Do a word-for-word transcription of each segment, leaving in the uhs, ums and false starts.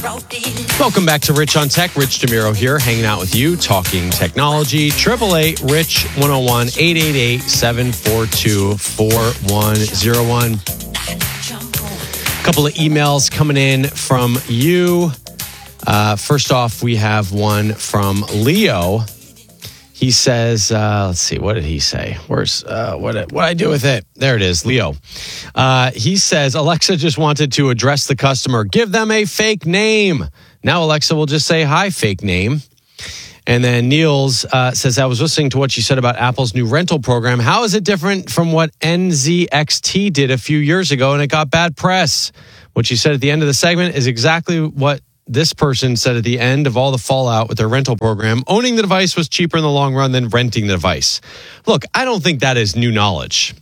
Welcome back to Rich on Tech. Rich DeMiro here, hanging out with you, talking technology. eight eight eight, RICH one oh one, eight eight eight, seven four two, four one oh one. A couple of emails coming in from you. Uh, first off, we have one from Leo. He says, uh, let's see, what did he say? Where's, uh, what did what I do with it? There it is, Leo. Uh, he says, Alexa just wanted to address the customer. Give them a fake name. Now Alexa will just say, hi, fake name. And then Niels uh, says, I was listening to what you said about Apple's new rental program. How is it different from what N Z X T did a few years ago and it got bad press? What you said at the end of the segment is exactly what this person said at the end of all the fallout with their rental program. Owning the device was cheaper in the long run than renting the device. Look, I don't think that is new knowledge.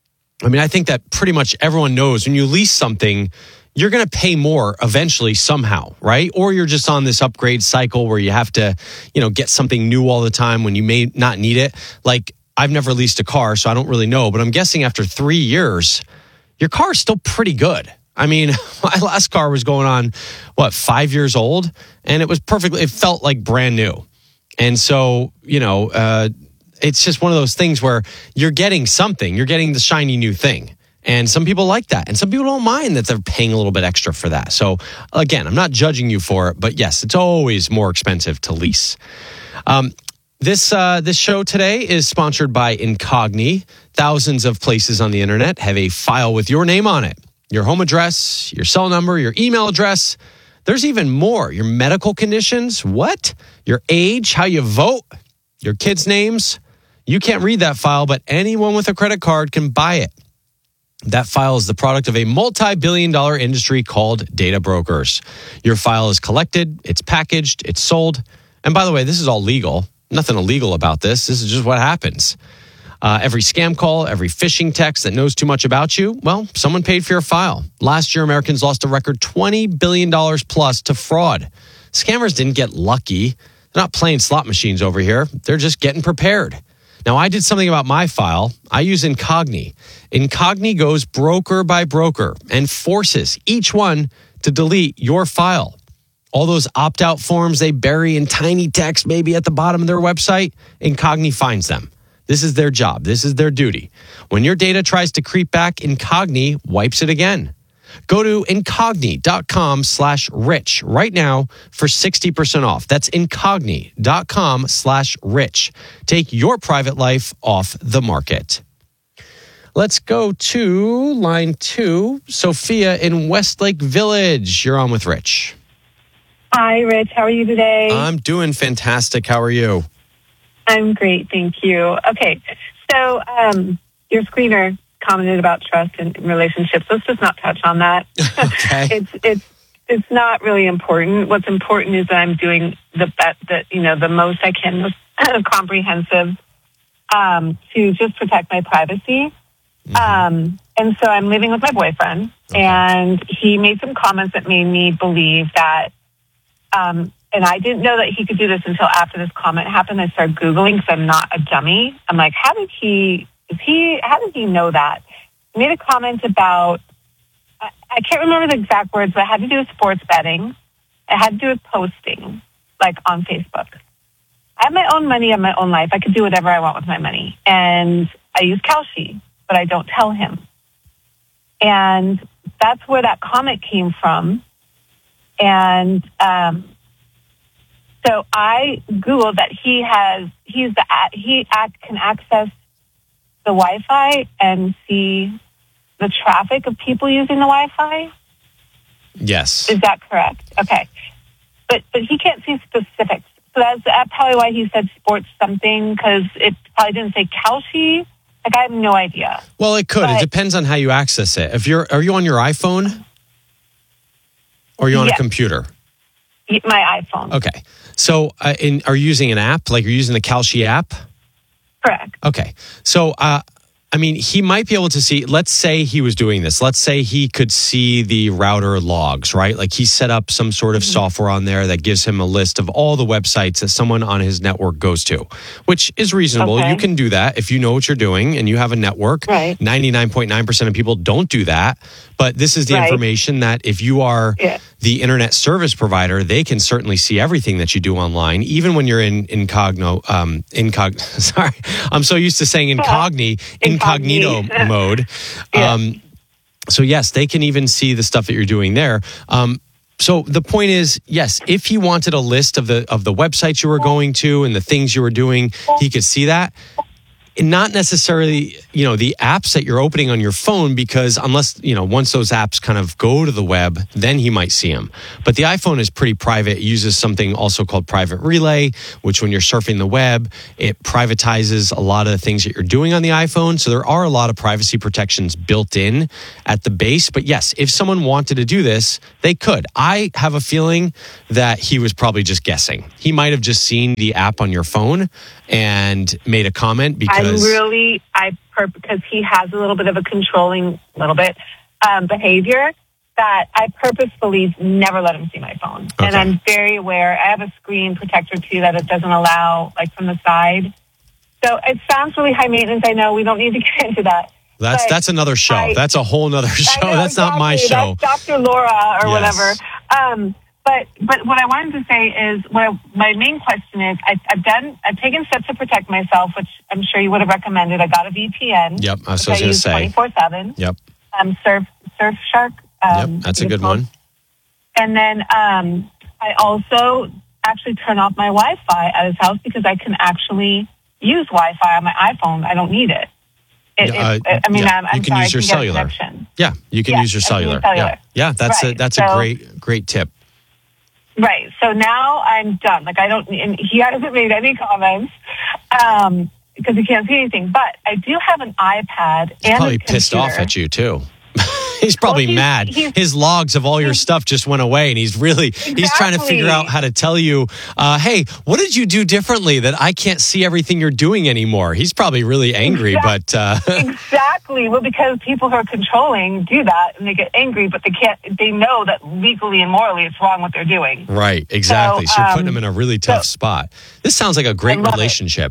I mean, I think that pretty much everyone knows when you lease something, you're going to pay more eventually somehow, right? Or you're just on this upgrade cycle where you have to, you know, get something new all the time when you may not need it. Like, I've never leased a car, so I don't really know. But I'm guessing after three years, your car is still pretty good. I mean, my last car was going on, what, five years old? And it was perfectly, it felt like brand new. And so, you know, uh, it's just one of those things where you're getting something. You're getting the shiny new thing. And some people like that. And some people don't mind that they're paying a little bit extra for that. So, again, I'm not judging you for it. But yes, it's always more expensive to lease. Um, this uh, this show today is sponsored by Incogni. Thousands of places on the internet have a file with your name on it. Your home address, your cell number, your email address. There's even more. Your medical conditions. What? Your age, how you vote, your kids' names. You can't read that file, but anyone with a credit card can buy it. That file is the product of a multi-billion dollar industry called data brokers. Your file is collected, it's packaged, it's sold. And by the way, this is all legal. Nothing illegal about this. This is just what happens. Uh, every scam call, every phishing text that knows too much about you, well, someone paid for your file. Last year, Americans lost a record twenty billion dollars plus to fraud. Scammers didn't get lucky. They're not playing slot machines over here. They're just getting prepared. Now, I did something about my file. I use Incogni. Incogni goes broker by broker and forces each one to delete your file. All those opt-out forms they bury in tiny text maybe at the bottom of their website, Incogni finds them. This is their job. This is their duty. When your data tries to creep back, Incogni wipes it again. Go to incogni.com slash rich right now for sixty percent off. That's incogni.com slash rich. Take your private life off the market. Let's go to line two. Sophia in Westlake Village. You're on with Rich. Hi, Rich. How are you today? I'm doing fantastic. How are you? I'm great, thank you. Okay, so um, your screener commented about trust and relationships. Let's just not touch on that. Okay. it's it's it's not really important. What's important is that I'm doing the best, that you know, the most I can, most comprehensive, um, to just protect my privacy. Mm-hmm. Um, and so I'm living with my boyfriend, okay. And he made some comments that made me believe that. Um, And I didn't know that he could do this until after this comment happened. I started Googling because I'm not a dummy. I'm like, how did he, is he, how did he know that? He made a comment about, I, I can't remember the exact words, but it had to do with sports betting. It had to do with posting, like on Facebook. I have my own money and my own life. I could do whatever I want with my money. And I use Kalshi, but I don't tell him. And that's where that comment came from. And, um, So I Googled that he has, he's the, he act, can access the Wi-Fi and see the traffic of people using the Wi-Fi. Yes. Is that correct? Okay. But but he can't see specifics. So that's, that's probably why he said sports something, because it probably didn't say Kalshi. Like, I have no idea. Well, it could. But, it depends on how you access it. If you're, are you on your iPhone? Or are you on yes. a computer? My iPhone. Okay. So uh, in, are you using an app? Like, you're using the Kalshi app? Correct. Okay. So, uh, I mean, he might be able to see, let's say he was doing this. Let's say he could see the router logs, right? Like, he set up some sort of mm-hmm. software on there that gives him a list of all the websites that someone on his network goes to, which is reasonable. Okay. You can do that if you know what you're doing and you have a network. Right. ninety-nine point nine percent of people don't do that. But this is the right. information that if you are yeah. the internet service provider, they can certainly see everything that you do online, even when you're in incogno, um, incog. Sorry, I'm so used to saying incogni, incognito mode. Yeah. Um, so yes, they can even see the stuff that you're doing there. Um, So the point is, yes, if he wanted a list of the of the websites you were going to and the things you were doing, he could see that. Not necessarily, you know, the apps that you're opening on your phone, because unless, you know, once those apps kind of go to the web, then he might see them. But the iPhone is pretty private. It uses something also called Private Relay, which when you're surfing the web, it privatizes a lot of the things that you're doing on the iPhone. So there are a lot of privacy protections built in at the base. But yes, if someone wanted to do this, they could. I have a feeling that he was probably just guessing. He might have just seen the app on your phone and made a comment because... I really, I per- because he has a little bit of a controlling, little bit, um, behavior that I purposefully never let him see my phone. Okay. And I'm very aware. I have a screen protector, too, that it doesn't allow, like, from the side. So it sounds really high maintenance. I know we don't need to get into that. That's But that's another show. I- that's a whole nother show. I know, That's not my exactly. show. That's Doctor Laura or Yes. whatever. Um, but but what I wanted to say is, what I, my main question is, I, I've done, I've taken steps to protect myself, which I'm sure you would have recommended. I got a V P N. Yep, I was which going to use say. twenty-four seven. Yep, Um, Surf Surfshark. Um, yep, that's a I think good it's called. one. And then um, I also actually turn off my Wi-Fi at his house because I can actually use Wi-Fi on my iPhone. I don't need it. It, Yeah, uh, it I mean, yeah, I'm, I'm you can sorry, use your I can get a cellular. connection. Yeah, you can Yeah, use your I can use cellular. cellular. Yeah, yeah, that's a Right. that's a So- great great tip. Right. So now I'm done. Like, I don't, and he hasn't made any comments um, because he can't see anything. But I do have an iPad He's and probably a pissed computer. off at you too. He's probably Well, he's- mad. he's- His logs of all your stuff just went away, and he's really he's trying to figure Exactly. out how to tell you, uh, "Hey, what did you do differently that I can't see everything you're doing anymore?" He's probably really angry, Exact- but uh, Exactly. Well, because people who are controlling do that and they get angry, but they can't, they know that legally and morally it's wrong what they're doing. right, exactly. So, So, you're putting um, him in a really tough so- spot. This sounds like a great I love it. relationship.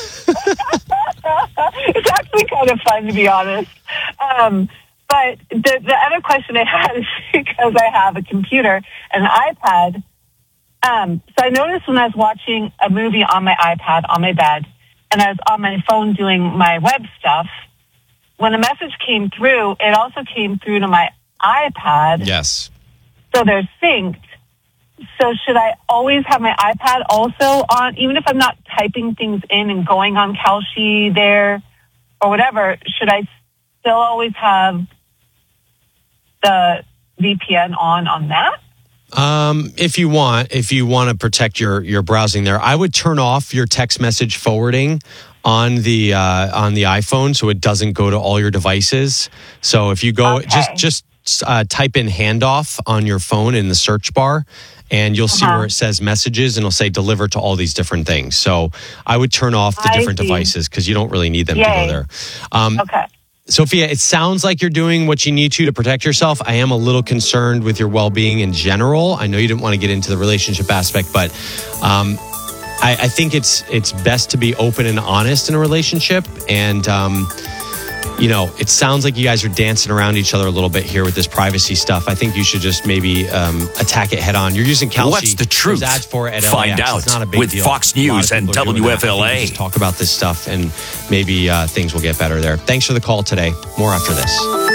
It's actually kind of fun, to be honest. Um, but the, the other question I had is because I have a computer and an iPad. Um, so I noticed when I was watching a movie on my iPad on my bed, and I was on my phone doing my web stuff, when a message came through, it also came through to my iPad. Yes. So they're synced. So should I always have my iPad also on, even if I'm not typing things in and going on Kalshi there or whatever, should I still always have the V P N on on that? Um, if you want, if you want to protect your your browsing there, I would turn off your text message forwarding on the uh, on the iPhone so it doesn't go to all your devices. So if you go, Okay. just just uh, type in handoff on your phone in the search bar, and you'll see Uh-huh. where it says messages, and it'll say deliver to all these different things. So I would turn off the I different see. devices because you don't really need them to go Yay. there. Um, Okay. Sophia, it sounds like you're doing what you need to to protect yourself. I am a little concerned with your well-being in general. I know you didn't want to get into the relationship aspect, but um, I, I think it's it's best to be open and honest in a relationship. And um, you know, it sounds like you guys are dancing around each other a little bit here with this privacy stuff. I think you should just maybe um, attack it head on. You're using Kalshi. What's the truth? There's ads for it at Find L A X. out It's not a big with deal. Fox A lot of News and people are doing W that. F L A. I think you just talk about this stuff and maybe uh, things will get better there. Thanks for the call today. More after this.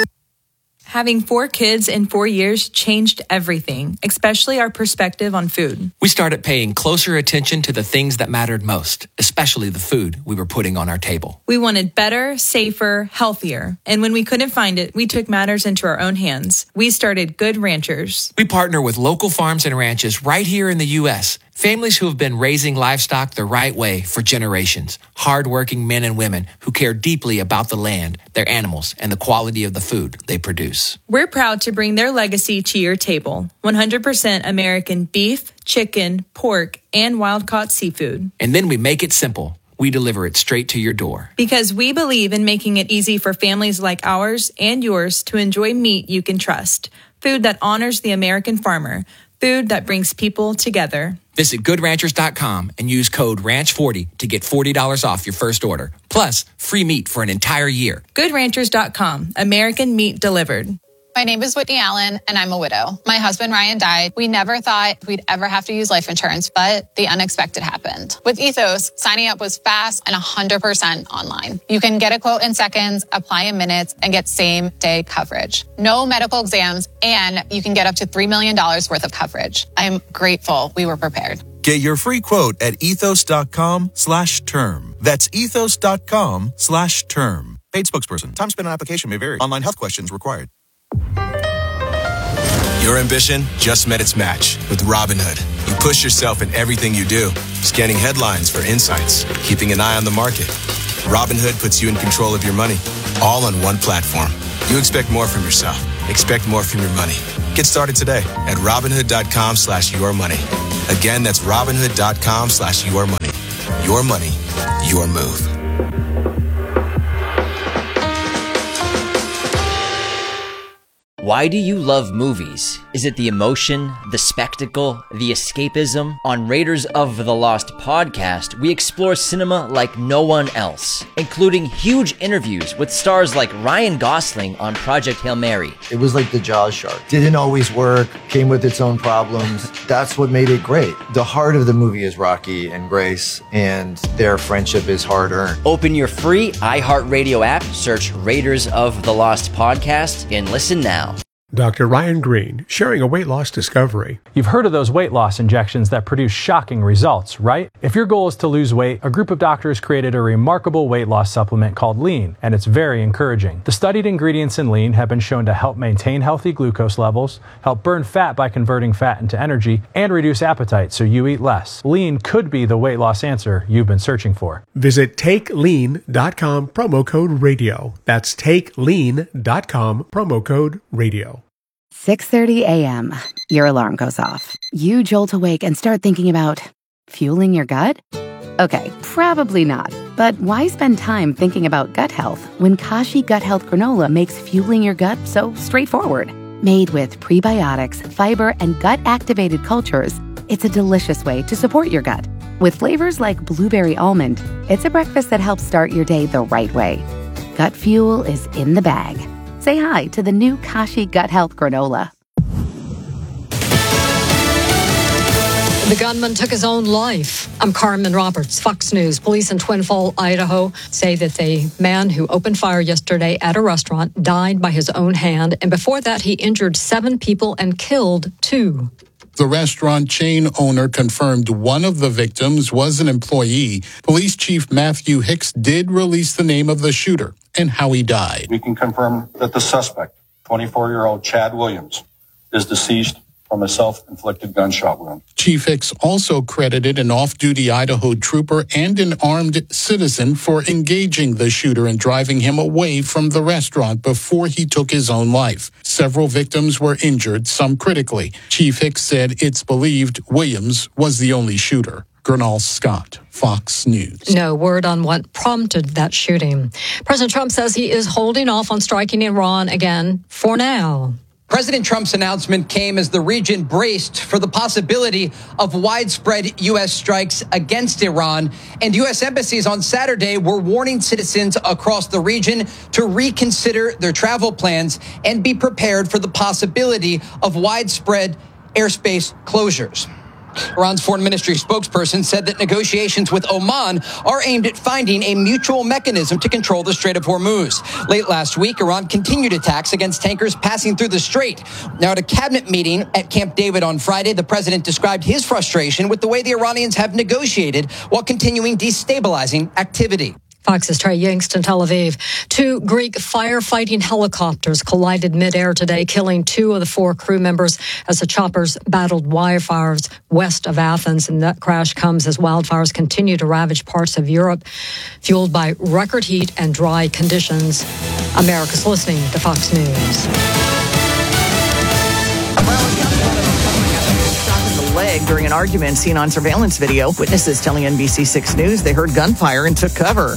Having four kids in four years changed everything, especially our perspective on food. We started paying closer attention to the things that mattered most, especially the food we were putting on our table. We wanted better, safer, healthier. And when we couldn't find it, we took matters into our own hands. We started Good Ranchers. We partner with local farms and ranches right here in the U S, families who have been raising livestock the right way for generations. Hardworking men and women who care deeply about the land, their animals, and the quality of the food they produce. We're proud to bring their legacy to your table. one hundred percent American beef, chicken, pork, and wild-caught seafood. And then we make it simple. We deliver it straight to your door. Because we believe in making it easy for families like ours and yours to enjoy meat you can trust. Food that honors the American farmer. Food that brings people together. Visit good ranchers dot com and use code ranch forty to get forty dollars off your first order. Plus, free meat for an entire year. good ranchers dot com. American meat delivered. My name is Whitney Allen, and I'm a widow. My husband, Ryan, died. We never thought we'd ever have to use life insurance, but the unexpected happened. With Ethos, signing up was fast and one hundred percent online. You can get a quote in seconds, apply in minutes, and get same-day coverage. No medical exams, and you can get up to three million dollars worth of coverage. I'm grateful we were prepared. Get your free quote at ethos.com slash term. That's ethos.com slash term. Paid spokesperson. Time spent on application may vary. Online health questions required. Your ambition just met its match with Robinhood. You push yourself in everything you do, scanning headlines for insights, keeping an eye on the market. Robinhood puts you in control of your money, all on one platform. You expect more from yourself. Expect more from your money. Get started today at Robinhood.com slash your money. Again, that's Robinhood.com slash your money. Your money, your move. Why do you love movies? Is it the emotion, the spectacle, the escapism? On Raiders of the Lost podcast, we explore cinema like no one else, including huge interviews with stars like Ryan Gosling on Project Hail Mary. It was like the Jaws shark. Didn't always work, came with its own problems. That's what made it great. The heart of the movie is Rocky and Grace, and their friendship is hard-earned. Open your free iHeartRadio app, search Raiders of the Lost podcast, and listen now. Doctor Ryan Green, sharing a weight loss discovery. You've heard of those weight loss injections that produce shocking results, right? If your goal is to lose weight, a group of doctors created a remarkable weight loss supplement called Lean, and it's very encouraging. The studied ingredients in Lean have been shown to help maintain healthy glucose levels, help burn fat by converting fat into energy, and reduce appetite so you eat less. Lean could be the weight loss answer you've been searching for. Visit take lean dot com, promo code radio. That's take lean dot com, promo code radio. six thirty a.m. Your alarm goes off. You jolt awake and start thinking about fueling your gut? Okay, probably not. But why spend time thinking about gut health when Kashi Gut Health Granola makes fueling your gut so straightforward? Made with prebiotics, fiber, and gut-activated cultures, it's a delicious way to support your gut. With flavors like blueberry almond, it's a breakfast that helps start your day the right way. Gut fuel is in the bag. Say hi to the new Kashi Gut Health Granola. The gunman took his own life. I'm Carmen Roberts, Fox News. Police in Twin Falls, Idaho say that the man who opened fire yesterday at a restaurant died by his own hand. And before that, he injured seven people and killed two. The restaurant chain owner confirmed one of the victims was an employee. Police Chief Matthew Hicks did release the name of the shooter and how he died. We can confirm that the suspect, twenty-four-year-old Chad Williams, is deceased from a self-inflicted gunshot wound. Chief Hicks also credited an off-duty Idaho trooper and an armed citizen for engaging the shooter and driving him away from the restaurant before he took his own life. Several victims were injured, some critically. Chief Hicks said it's believed Williams was the only shooter. Gernal Scott, Fox News. No word on what prompted that shooting. President Trump says he is holding off on striking Iran again for now. President Trump's announcement came as the region braced for the possibility of widespread U S strikes against Iran. And U S embassies on Saturday were warning citizens across the region to reconsider their travel plans and be prepared for the possibility of widespread airspace closures. Iran's foreign ministry spokesperson said that negotiations with Oman are aimed at finding a mutual mechanism to control the Strait of Hormuz. Late last week, Iran continued attacks against tankers passing through the strait. Now, at a cabinet meeting at Camp David on Friday, the president described his frustration with the way the Iranians have negotiated while continuing destabilizing activity. Fox's Trey Yingst in Tel Aviv. Two Greek firefighting helicopters collided midair today, killing two of the four crew members as the choppers battled wildfires west of Athens. And that crash comes as wildfires continue to ravage parts of Europe, fueled by record heat and dry conditions. America's listening to Fox News. Leg died during an argument seen on surveillance video. Witnesses telling N B C six News they heard gunfire and took cover.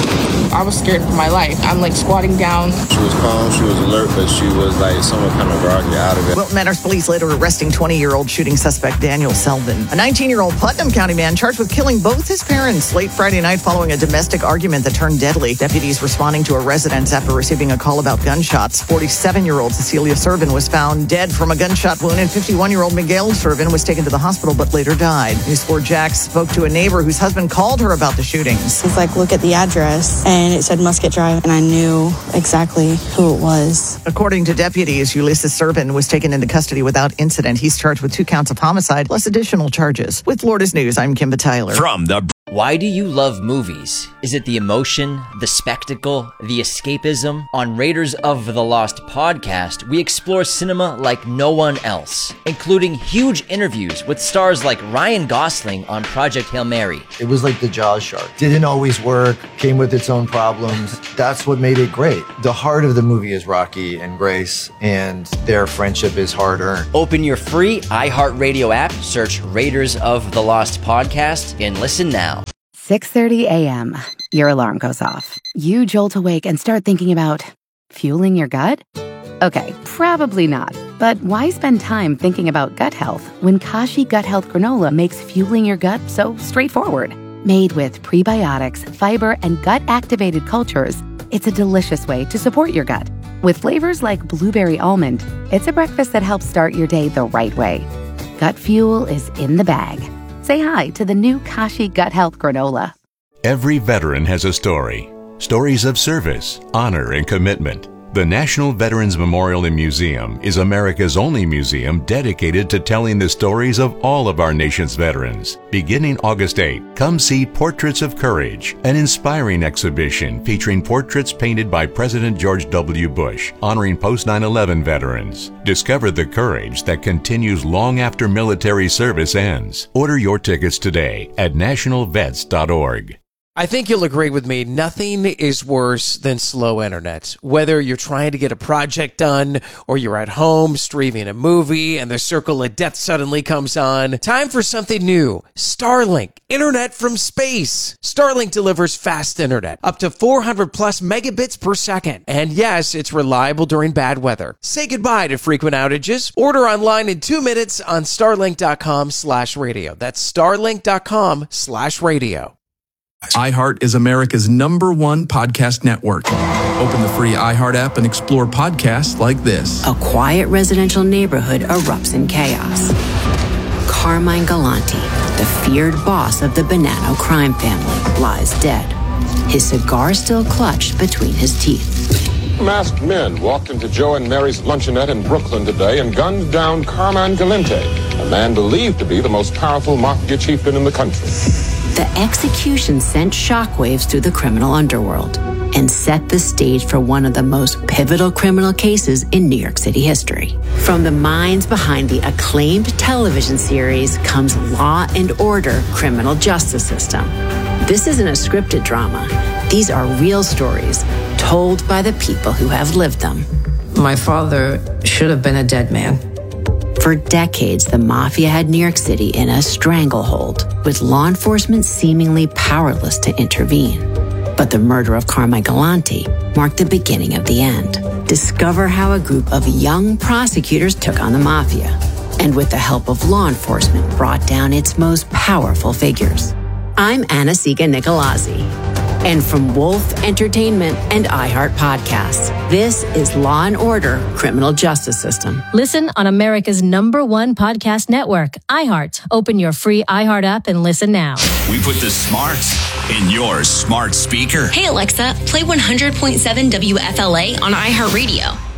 I was scared for my life. I'm like squatting down. She was calm, she was alert, but she was like somewhat kind of groggy out of it. Wilton Manors police later arresting twenty-year-old shooting suspect Daniel Selvin. A nineteen-year-old Putnam County man charged with killing both his parents late Friday night following a domestic argument that turned deadly. Deputies responding to a residence after receiving a call about gunshots. forty-seven-year-old Cecilia Servin was found dead from a gunshot wound, and fifty-one-year-old Miguel Servin was taken to the hospital but later died. News four Jax spoke to a neighbor whose husband called her about the shootings. It's like, look at the address, and it said Musket Drive, and I knew exactly who it was. According to deputies, Ulysses Servin was taken into custody without incident. He's charged with two counts of homicide plus additional charges. With Florida's News, I'm Kimba Tyler. From the Why do you love movies? Is it the emotion, the spectacle, the escapism? On Raiders of the Lost podcast, we explore cinema like no one else, including huge interviews with stars like Ryan Gosling on Project Hail Mary. It was like the Jaws shark. Didn't always work, came with its own problems. That's what made it great. The heart of the movie is Rocky and Grace, and their friendship is hard-earned. Open your free iHeartRadio app, search Raiders of the Lost podcast, and listen now. six thirty a.m. Your alarm goes off. You jolt awake and start thinking about fueling your gut? Okay, probably not. But why spend time thinking about gut health when Kashi Gut Health Granola makes fueling your gut so straightforward? Made with prebiotics, fiber, and gut-activated cultures, it's a delicious way to support your gut. With flavors like blueberry almond, it's a breakfast that helps start your day the right way. Gut fuel is in the bag. Say hi to the new Kashi Gut Health Granola. Every veteran has a story. Stories of service, honor, and commitment. The National Veterans Memorial and Museum is America's only museum dedicated to telling the stories of all of our nation's veterans. Beginning August eighth, come see Portraits of Courage, an inspiring exhibition featuring portraits painted by President George W. Bush, honoring post nine eleven veterans. Discover the courage that continues long after military service ends. Order your tickets today at national vets dot org. I think you'll agree with me, nothing is worse than slow internet. Whether you're trying to get a project done or you're at home streaming a movie and the circle of death suddenly comes on, time for something new. Starlink, internet from space. Starlink delivers fast internet, up to four hundred plus megabits per second. And yes, it's reliable during bad weather. Say goodbye to frequent outages. Order online in two minutes on starlink.com slash radio. That's starlink.com slash radio. iHeart is America's number one podcast network. Open the free iHeart app and explore podcasts like this. A quiet residential neighborhood erupts in chaos. Carmine Galante, the feared boss of the Bonanno crime family, lies dead. His cigar still clutched between his teeth. Masked men walked into Joe and Mary's luncheonette in Brooklyn today and gunned down Carmine Galante, a man believed to be the most powerful mafia chieftain in the country. The execution sent shockwaves through the criminal underworld and set the stage for one of the most pivotal criminal cases in New York City history. From the minds behind the acclaimed television series comes Law and Order: Criminal Justice System. This isn't a scripted drama. These are real stories told by the people who have lived them. My father should have been a dead man. For decades, the mafia had New York City in a stranglehold, with law enforcement seemingly powerless to intervene. But the murder of Carmine Galante marked the beginning of the end. Discover how a group of young prosecutors took on the mafia, and with the help of law enforcement, brought down its most powerful figures. I'm Anna-Sigga Nicolazzi. And from Wolf Entertainment and iHeart Podcasts, this is Law and Order: Criminal Justice System. Listen on America's number one podcast network, iHeart. Open your free iHeart app and listen now. We put the smarts in your smart speaker. Hey, Alexa, play one hundred point seven W F L A on iHeartRadio.